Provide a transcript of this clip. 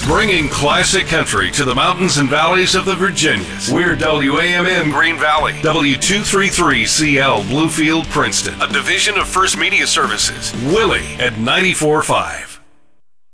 Bringing classic country to the mountains and valleys of the Virginias. We're WAMN Green Valley, W233CL Bluefield, Princeton, a division of First Media Services. Willie at 94.5.